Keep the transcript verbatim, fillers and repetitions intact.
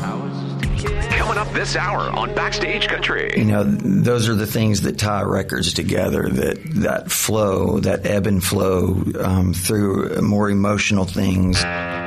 Coming up this hour on Backstage Country. You know, those are the things that tie records together, that, that flow, that ebb and flow um, through more emotional things.